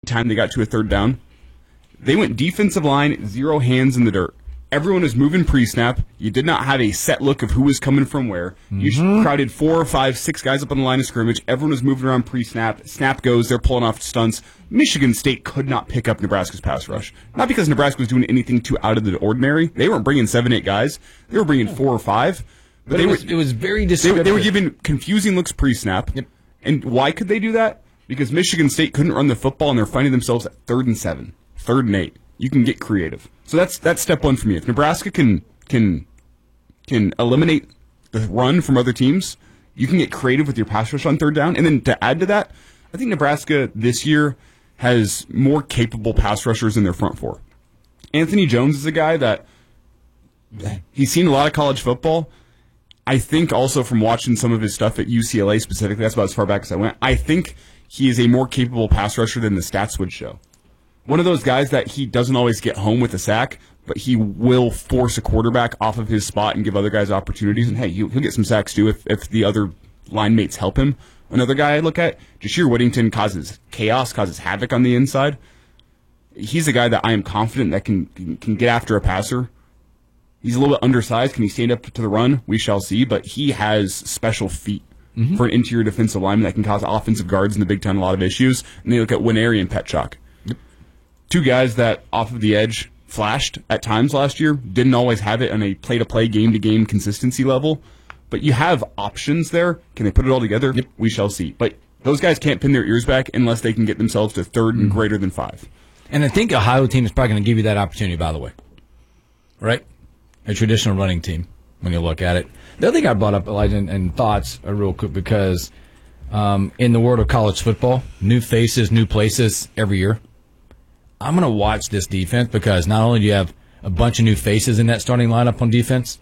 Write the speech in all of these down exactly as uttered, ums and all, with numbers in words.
time they got to a third down, they went defensive line, zero hands in the dirt. Everyone was moving pre-snap. You did not have a set look of who was coming from where. Mm-hmm. You crowded four or five, six guys up on the line of scrimmage. Everyone was moving around pre-snap. Snap goes. They're pulling off stunts. Michigan State could not pick up Nebraska's pass rush. Not because Nebraska was doing anything too out of the ordinary. They weren't bringing seven, eight guys. They were bringing four or five. But, but they it, was, were, it was very descriptive. They, they were giving confusing looks pre-snap. Yep. And why could they do that? Because Michigan State couldn't run the football, and they're finding themselves at third and seven, third and eight. You can get creative. So that's that's step one for me. If Nebraska can can can eliminate the run from other teams, you can get creative with your pass rush on third down. And then to add to that, I think Nebraska this year has more capable pass rushers in their front four. Anthony Jones is a guy that he's seen a lot of college football. I think also from watching some of his stuff at U C L A specifically, that's about as far back as I went, I think he is a more capable pass rusher than the stats would show. One of those guys that he doesn't always get home with a sack, but he will force a quarterback off of his spot and give other guys opportunities. And, hey, he'll get some sacks, too, if, if the other line mates help him. Another guy I look at, Jashir Whittington causes chaos, causes havoc on the inside. He's a guy that I am confident that can, can, can get after a passer. He's a little bit undersized. Can he stand up to the run? We shall see. But he has special feet mm-hmm. for an interior defensive lineman that can cause offensive guards in the Big Ten a lot of issues. And they look at Winery and Petchak. Two guys that off of the edge flashed at times last year, didn't always have it on a play-to-play, game-to-game consistency level. But you have options there. Can they put it all together? Yep. We shall see. But those guys can't pin their ears back unless they can get themselves to third and mm-hmm. greater than five. And I think Ohio team is probably going to give you that opportunity, by the way. Right? A traditional running team, when you look at it. The other thing I brought up, Elijah, and, and thoughts are real quick, because um, in the world of college football, new faces, new places every year. I'm going to watch this defense because not only do you have a bunch of new faces in that starting lineup on defense,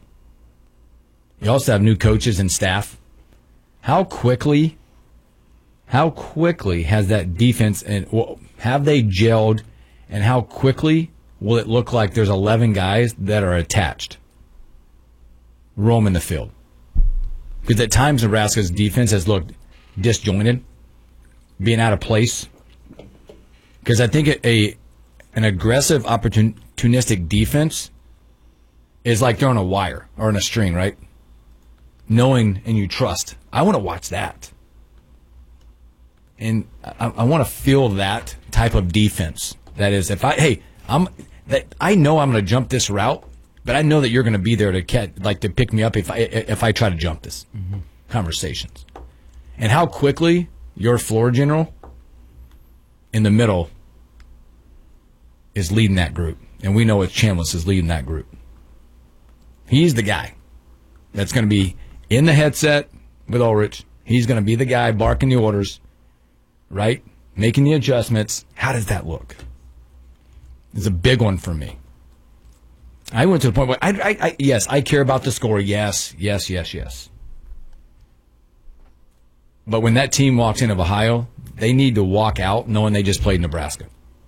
you also have new coaches and staff. How quickly, how quickly has that defense, and well, have they gelled, and how quickly will it look like there's eleven guys that are attached, roaming the field? Because at times Nebraska's defense has looked disjointed, being out of place. Because I think a, a an aggressive, opportunistic defense is like throwing a wire or in a string, right? Knowing and you trust. I want to watch that. And I, I want to feel that type of defense. That is, if I, hey, I'm, that I know I'm going to jump this route, but I know that you're going to be there to catch, like to pick me up if I if I try to jump this. Mm-hmm. Conversations. And how quickly your floor general in the middle is leading that group. And we know it's Chambliss is leading that group. He's the guy that's going to be in the headset with Ulrich. He's going to be the guy barking the orders, right? Making the adjustments. How does that look? It's a big one for me. I went to the point where, I, I, I, yes, I care about the score. Yes, yes, yes, yes. But when that team walks into Ohio, they need to walk out knowing they just played Nebraska.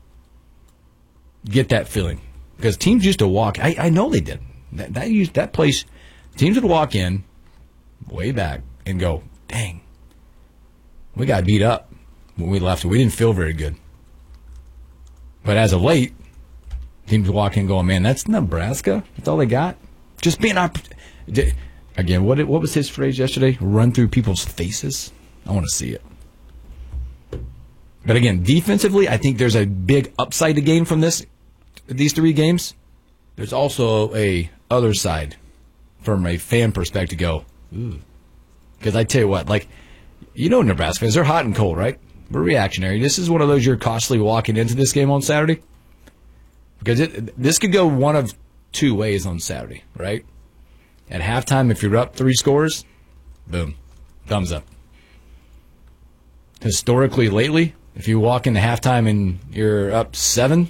Get that feeling. Because teams used to walk. I, I know they did. That, that, used, that place, teams would walk in way back and go, dang, we got beat up when we left. We didn't feel very good. But as of late, teams walk in going, man, that's Nebraska. That's all they got. Just being up. Again, what what was his phrase yesterday? Run through people's faces. I want to see it. But again, defensively, I think there's a big upside to gain from this. These three games. There's also a other side from a fan perspective. Go, because I tell you what, like, you know, Nebraska, they're hot and cold, right? We're reactionary. This is one of those you're cautiously walking into this game on Saturday. Because it, this could go one of two ways on Saturday, right? At halftime, if you're up three scores, boom, thumbs up. Historically, lately, if you walk into halftime and you're up seven,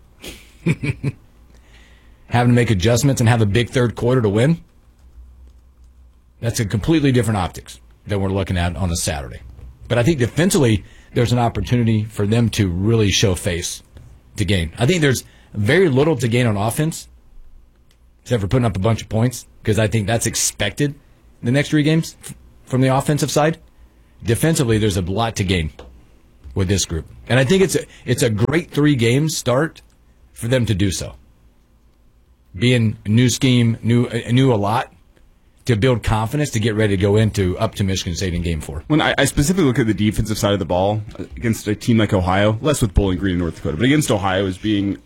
having to make adjustments and have a big third quarter to win, that's a completely different optics than we're looking at on a Saturday. But I think defensively, there's an opportunity for them to really show face to gain. I think there's very little to gain on offense, except for putting up a bunch of points, because I think that's expected in the next three games from the offensive side. Defensively, there's a lot to gain with this group. And I think it's a, it's a great three-game start for them to do so. Being a new scheme, new, new a lot, to build confidence to get ready to go into up to Michigan State in game four. When I, I specifically look at the defensive side of the ball against a team like Ohio, less with Bowling Green and North Dakota, but against Ohio as being...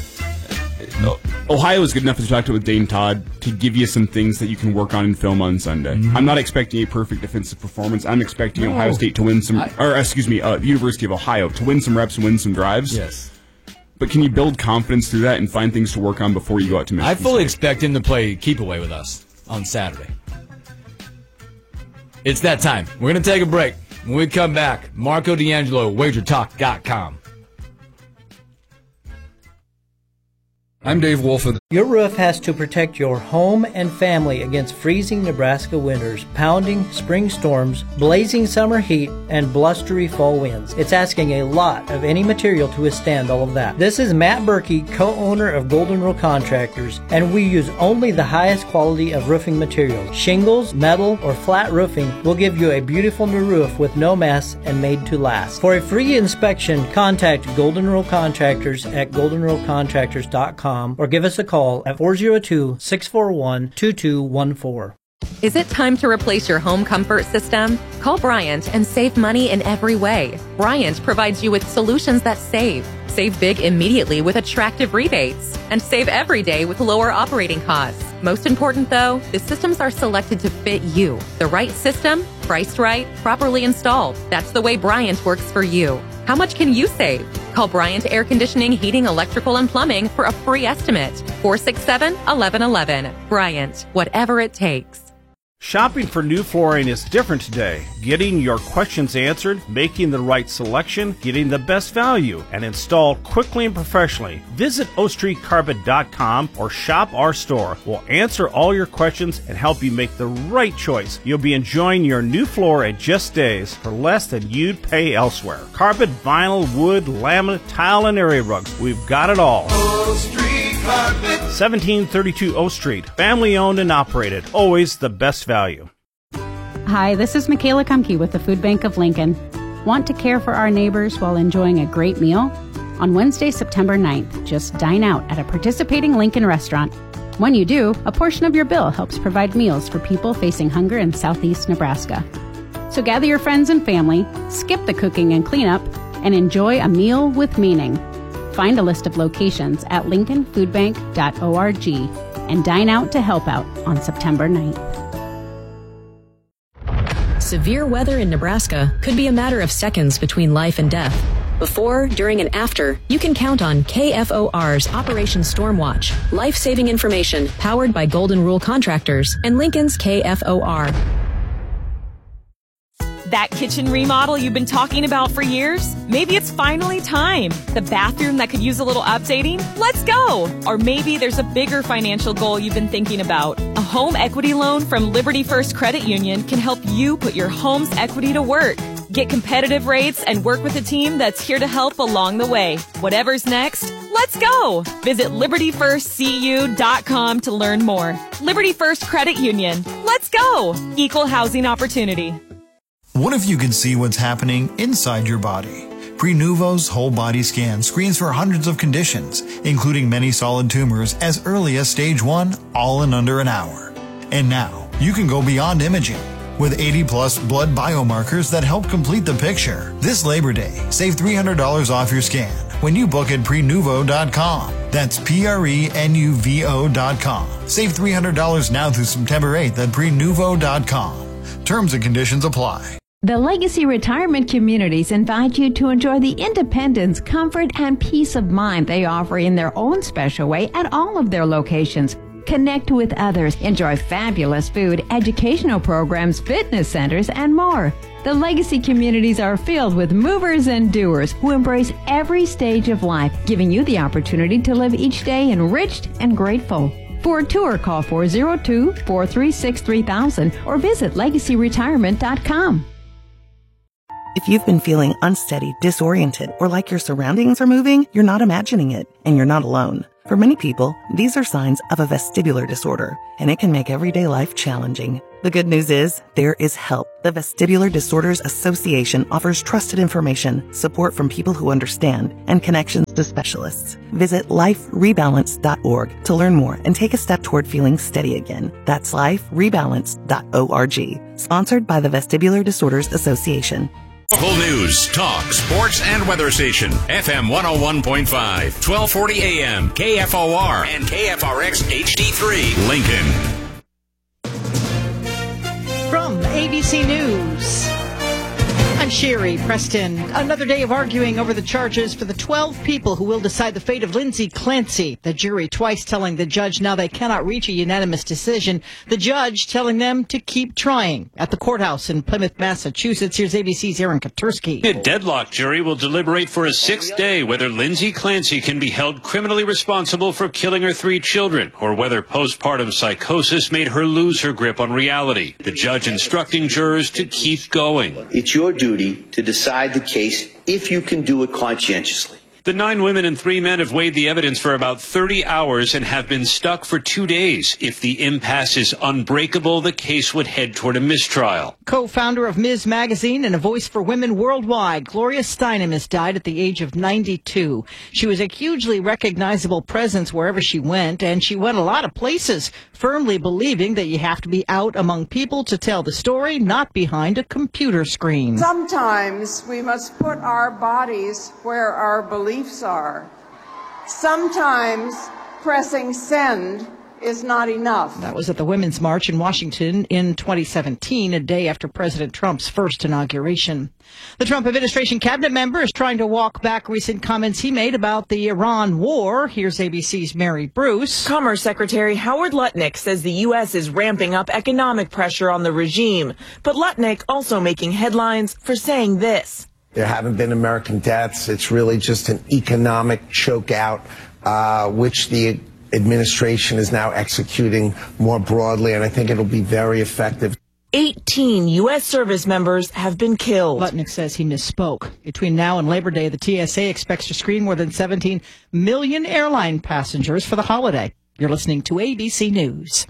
Ohio is good enough, as we talked about with Dane Todd, to give you some things that you can work on in film on Sunday. Mm-hmm. I'm not expecting a perfect defensive performance. I'm expecting no. Ohio State to win some, I, or excuse me, uh, the University of Ohio to win some reps and win some drives. Yes. But can you build confidence through that and find things to work on before you go out to Michigan I fully State? expect him to play keep away with us on Saturday. It's that time. We're going to take a break. When we come back, Marco D'Angelo, wager talk dot com. I'm Dave Wolford. Your roof has to protect your home and family against freezing Nebraska winters, pounding spring storms, blazing summer heat, and blustery fall winds. It's asking a lot of any material to withstand all of that. This is Matt Berkey, co-owner of Golden Rule Contractors, and we use only the highest quality of roofing materials. Shingles, metal, or flat roofing will give you a beautiful new roof with no mess and made to last. For a free inspection, contact Golden Rule Contractors at golden rule contractors dot com or give us a call at four oh two, six four one, two two one four. Is it time to replace your home comfort system? Call Bryant and save money in every way. Bryant provides you with solutions that save. Save big immediately with attractive rebates. And save every day with lower operating costs. Most important though, the systems are selected to fit you. The right system, priced right, properly installed. That's the way Bryant works for you. How much can you save? Call Bryant Air Conditioning, Heating, Electrical, and Plumbing for a free estimate. four six seven, one one one one. Bryant, whatever it takes. Shopping for new flooring is different today. Getting your questions answered, making the right selection, getting the best value, and installed quickly and professionally. Visit O Street Carpet dot com or shop our store. We'll answer all your questions and help you make the right choice. You'll be enjoying your new floor at just days for less than you'd pay elsewhere. Carpet, vinyl, wood, laminate, tile, and area rugs. We've got it all. O Street Carpet. seventeen thirty-two O Street. Family owned and operated. Always the best value. Hi, this is Michaela Kumke with the Food Bank of Lincoln. Want to care for our neighbors while enjoying a great meal? On Wednesday, September ninth, just dine out at a participating Lincoln restaurant. When you do, a portion of your bill helps provide meals for people facing hunger in southeast Nebraska. So gather your friends and family, skip the cooking and cleanup, and enjoy a meal with meaning. Find a list of locations at lincoln food bank dot org and dine out to help out on September ninth. Severe weather in Nebraska could be a matter of seconds between life and death. Before, during, and after, you can count on K F O R's Operation Stormwatch, life-saving information powered by Golden Rule Contractors and Lincoln's K F O R. That kitchen remodel you've been talking about for years? Maybe it's finally time. The bathroom that could use a little updating? Let's go! Or maybe there's a bigger financial goal you've been thinking about. A home equity loan from Liberty First Credit Union can help you put your home's equity to work. Get competitive rates and work with a team that's here to help along the way. Whatever's next, let's go! Visit liberty first c u dot com to learn more. Liberty First Credit Union. Let's go! Equal housing opportunity. What if you could see what's happening inside your body? Prenuvo's whole body scan screens for hundreds of conditions, including many solid tumors as early as stage one, all in under an hour. And now, you can go beyond imaging with eighty plus blood biomarkers that help complete the picture. This Labor Day, save three hundred dollars off your scan when you book at prenuvo dot com. That's P R E N U V O dot com. Save three hundred dollars now through September eighth at prenuvo dot com. Terms and conditions apply. The Legacy Retirement Communities invite you to enjoy the independence, comfort, and peace of mind they offer in their own special way at all of their locations. Connect with others, enjoy fabulous food, educational programs, fitness centers, and more. The Legacy Communities are filled with movers and doers who embrace every stage of life, giving you the opportunity to live each day enriched and grateful. For a tour, call four oh two, four three six, three thousand or visit legacy retirement dot com. If you've been feeling unsteady, disoriented, or like your surroundings are moving, you're not imagining it, and you're not alone. For many people, these are signs of a vestibular disorder, and it can make everyday life challenging. The good news is, there is help. The Vestibular Disorders Association offers trusted information, support from people who understand, and connections to specialists. Visit life rebalance dot org to learn more and take a step toward feeling steady again. That's life rebalance dot org. Sponsored by the Vestibular Disorders Association. Local news, talk, sports, and weather station. F M one oh one point five, twelve forty A M, K F O R, and K F R X H D three, Lincoln. From A B C News, I'm Sherry Preston. Another day of arguing over the charges for the twelve people who will decide the fate of Lindsay Clancy. The jury twice telling the judge now they cannot reach a unanimous decision. The judge telling them to keep trying. At the courthouse in Plymouth, Massachusetts, here's A B C's Aaron Katursky. A deadlock jury will deliberate for a sixth day whether Lindsay Clancy can be held criminally responsible for killing her three children, or whether postpartum psychosis made her lose her grip on reality. The judge instructing jurors to keep going. It's your duty to decide the case if you can do it conscientiously. The nine women and three men have weighed the evidence for about thirty hours and have been stuck for two days. If the impasse is unbreakable, the case would head toward a mistrial. Co-founder of Miz Magazine and a voice for women worldwide, Gloria Steinem has died at the age of ninety-two. She was a hugely recognizable presence wherever she went, and she went a lot of places, firmly believing that you have to be out among people to tell the story, not behind a computer screen. Sometimes we must put our bodies where our beliefs are. Sometimes pressing send is not enough. That was at the Women's March in Washington in twenty seventeen, a day after President Trump's first inauguration. The Trump administration cabinet member is trying to walk back recent comments he made about the Iran war. Here's A B C's Mary Bruce. Commerce Secretary Howard Lutnick says the U S is ramping up economic pressure on the regime. But Lutnick also making headlines for saying this. There haven't been American deaths. It's really just an economic chokeout, uh, which the administration is now executing more broadly, and I think it'll be very effective. eighteen U S service members have been killed. Lutnick says he misspoke. Between now and Labor Day, the T S A expects to screen more than seventeen million airline passengers for the holiday. You're listening to A B C News.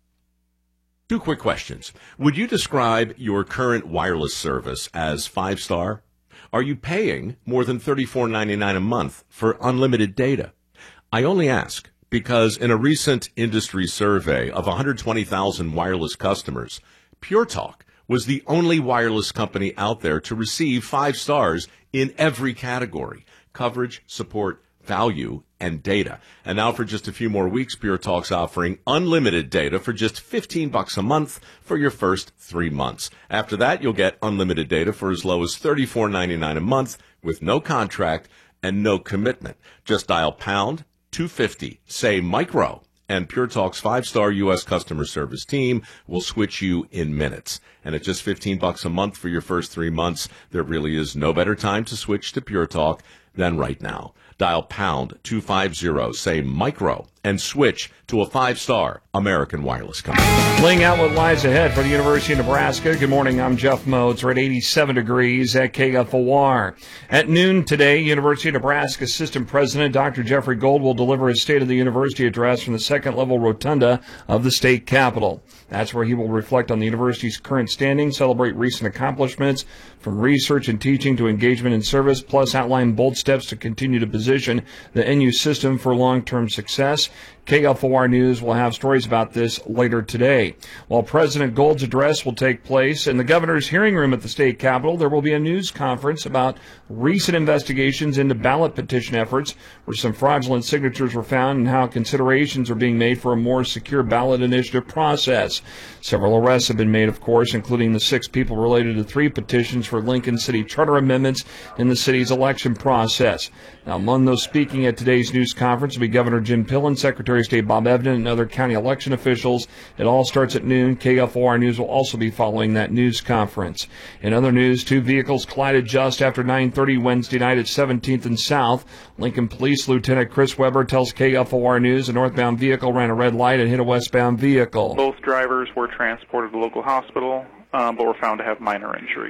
Two quick questions. Would you describe your current wireless service as five-star? Are you paying more than thirty-four ninety-nine a month for unlimited data? I only ask because in a recent industry survey of one hundred twenty thousand wireless customers, Pure Talk was the only wireless company out there to receive five stars in every category: coverage, support, value, and data. And now for just a few more weeks, Pure Talk's offering unlimited data for just fifteen bucks a month for your first three months. After that, you'll get unlimited data for as low as thirty-four ninety-nine a month with no contract and no commitment. Just dial pound two fifty, say micro, and Pure Talk's five-star U S customer service team will switch you in minutes. And at just fifteen bucks a month for your first three months, there really is no better time to switch to Pure Talk than right now. Dial pound two fifty, say micro, and switch to a five-star American wireless company. Laying out what lies ahead for the University of Nebraska. Good morning, I'm Jeff Modes. We're at eighty-seven degrees at K F O R. At noon today, University of Nebraska Assistant President Doctor Jeffrey Gold will deliver his State of the University address from the second-level rotunda of the state capitol. That's where he will reflect on the university's current standing, celebrate recent accomplishments from research and teaching to engagement and service, plus outline bold steps to continue to position the N U system for long-term success. K F O R News will have stories about this later today. While President Gold's address will take place in the governor's hearing room at the state capitol, there will be a news conference about recent investigations into ballot petition efforts where some fraudulent signatures were found and how considerations are being made for a more secure ballot initiative process. Several arrests have been made, of course, including the six people related to three petitions for Lincoln City charter amendments in the city's election process. Now, among those speaking at today's news conference will be Governor Jim Pillen, Secretary of State Bob Evnen, and other county election officials. It all starts at noon. K F O R News will also be following that news conference. In other news, two vehicles collided just after nine thirty Wednesday night at seventeenth and South. Lincoln Police Lieutenant Chris Weber tells K F O R News a northbound vehicle ran a red light and hit a westbound vehicle. Both drivers were transported to the local hospital, um, but were found to have minor injuries.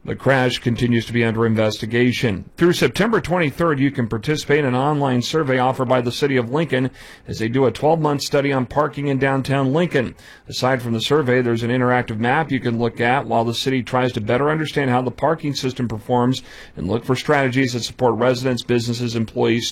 The crash continues to be under investigation. Through September twenty-third, you can participate in an online survey offered by the City of Lincoln as they do a twelve-month study on parking in downtown Lincoln. Aside from the survey, there's an interactive map you can look at while the city tries to better understand how the parking system performs and look for strategies that support residents, businesses, employees,